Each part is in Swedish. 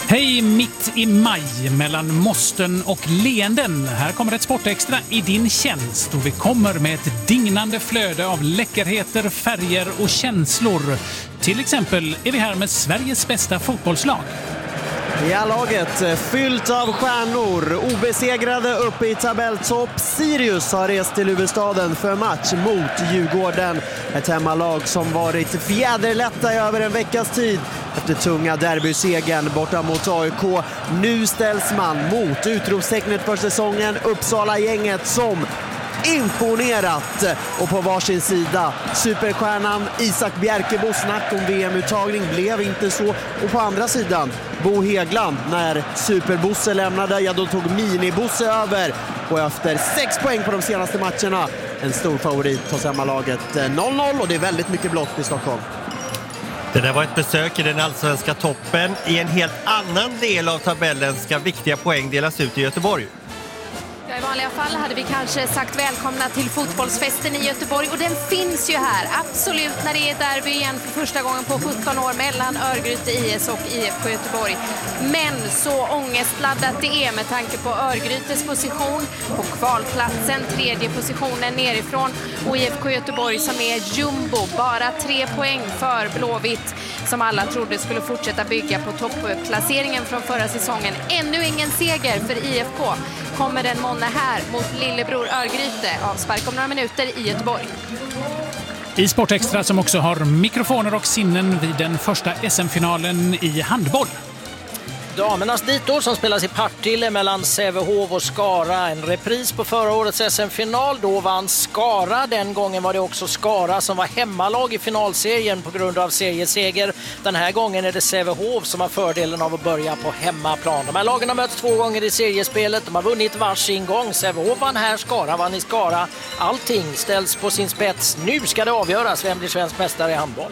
Hej mitt i maj mellan måsten och leenden. Här kommer ett sportextra i din tjänst och vi kommer med ett dignande flöde av läckerheter, färger och känslor. Till exempel är vi här med Sveriges bästa fotbollslag. Ja, laget fyllt av stjärnor, obesegrade uppe i tabelltopp. Sirius har rest till huvudstaden för match mot Djurgården. Ett hemmalag som varit fjäderlätta i över en veckas tid efter tunga derbysegern borta mot AIK. Nu ställs man mot utropstecknet för säsongen, Uppsala-gänget, som imponerat, och på varsin sida superstjärnan Isak Bjerkebos snack om VM-uttagning blev inte så, och på andra sidan Bo Hegland, när Superbosse lämnade, ja då tog Minibosse över, och efter 6 poäng på de senaste matcherna en stor favorit hos hemmalaget. 0-0 och det är väldigt mycket blått i Stockholm. Det där var ett besök i den allsvenska toppen. I en helt annan del av tabellen ska viktiga poäng delas ut i Göteborg. I vanliga fall hade vi kanske sagt välkomna till fotbollsfesten i Göteborg, och den finns ju här, absolut, när det är derby igen för första gången på 17 år mellan Örgryte IS och IFK Göteborg. Men så ångestladdat det är med tanke på Örgrytes position på kvalplatsen, 3:e positionen nerifrån, och IFK Göteborg som är jumbo, bara 3 poäng för Blåvitt, som alla trodde skulle fortsätta bygga på toppplaceringen från förra säsongen. Ännu ingen seger för IFK. Kommer den månne här mot lillebror Örgryte, avspark om några minuter i Göteborg. I Sportextra som också har mikrofoner och sinnen vid den första SM-finalen i handboll. Damernas ditår som spelas i Partille mellan Sävehof och Skara. En repris på förra årets SM-final. Då vann Skara. Den gången var det också Skara som var hemmalag i finalserien på grund av serieseger. Den här gången är det Sävehof som har fördelen av att börja på hemmaplan. De här lagen har mötts 2 gånger i seriespelet. De har vunnit varsin gång. Sävehof vann här, Skara vann i Skara. Allting ställs på sin spets. Nu ska det avgöras vem blir svensk mästare i handboll.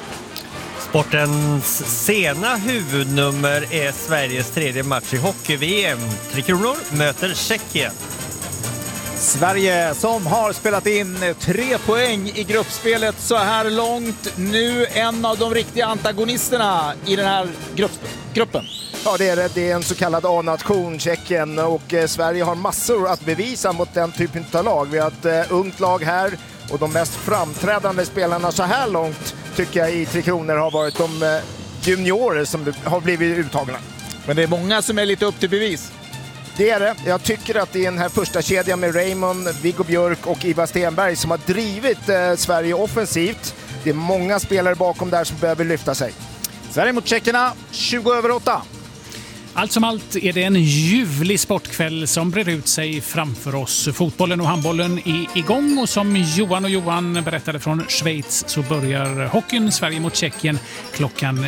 Sportens sena huvudnummer är Sveriges 3:e match i hockey-VM. 3 Kronor möter Tjeckien. Sverige som har spelat in 3 poäng i gruppspelet så här långt. Nu en av de riktiga antagonisterna i den här gruppen. Ja, det är det. Det är en så kallad A-nation, Tjeckien, och Sverige har massor att bevisa mot den typen av lag. Vi har ett ungt lag här, och de mest framträdande spelarna så här långt tycker jag i 3 Kronor har varit de juniorer som har blivit uttagna. Men det är många som är lite upp till bevis. Det är det. Jag tycker att det är den här första kedjan med Raymond, Viggo Björk och Ivar Stenberg som har drivit Sverige offensivt. Det är många spelare bakom där som behöver lyfta sig. Sverige mot tjeckerna, 20/8. Allt som allt är det en ljuvlig sportkväll som brer ut sig framför oss. Fotbollen och handbollen är igång, och som Johan berättade från Schweiz så börjar hockeyn Sverige mot Tjeckien klockan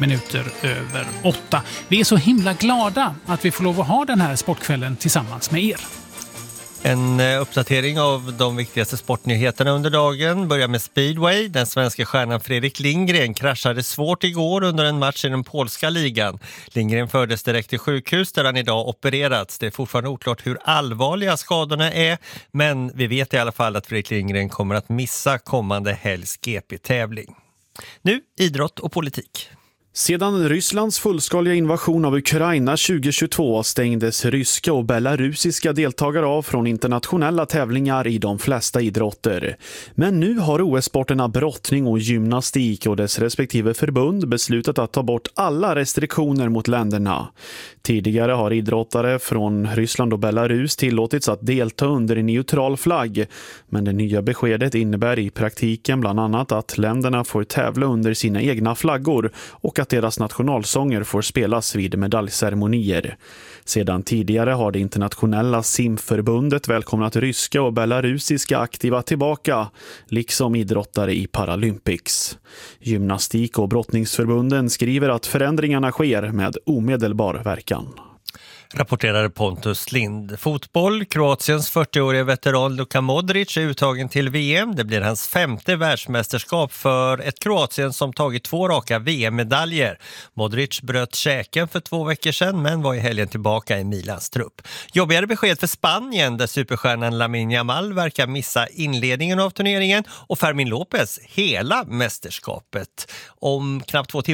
8:20. Vi är så himla glada att vi får lov att ha den här sportkvällen tillsammans med er. En uppdatering av de viktigaste sportnyheterna under dagen börjar med speedway. Den svenska stjärnan Fredrik Lindgren kraschade svårt igår under en match i den polska ligan. Lindgren fördes direkt till sjukhus där han idag opererats. Det är fortfarande oklart hur allvarliga skadorna är, men vi vet i alla fall att Fredrik Lindgren kommer att missa kommande helgs GP-tävling. Nu idrott och politik. Sedan Rysslands fullskaliga invasion av Ukraina 2022 stängdes ryska och belarusiska deltagare av från internationella tävlingar i de flesta idrotter. Men nu har OS-sporterna brottning och gymnastik och dess respektive förbund beslutat att ta bort alla restriktioner mot länderna. Tidigare har idrottare från Ryssland och Belarus tillåtits att delta under en neutral flagg, men det nya beskedet innebär i praktiken bland annat att länderna får tävla under sina egna flaggor och att deras nationalsånger får spelas vid medaljceremonier. Sedan tidigare har det internationella simförbundet välkomnat ryska och belarusiska aktiva tillbaka, liksom idrottare i Paralympics. Gymnastik- och brottningsförbunden skriver att förändringarna sker med omedelbar verkan. Rapporterade Pontus Lind. Fotboll. Kroatiens 40-åriga veteran Luka Modric är uttagen till VM. Det blir hans 5:e världsmästerskap för ett Kroatien som tagit 2 raka VM-medaljer. Modric bröt käken för 2 veckor sedan men var i helgen tillbaka i Milans trupp. Jobbigare besked för Spanien där superstjärnan Lamine Yamal verkar missa inledningen av turneringen och Fermin Lopez hela mästerskapet. Om knappt 2 timmar